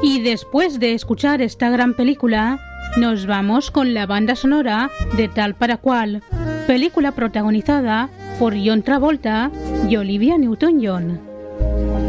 Y después de escuchar esta gran película, nos vamos con la banda sonora de Tal para Cual, película protagonizada por John Travolta y Olivia Newton-John.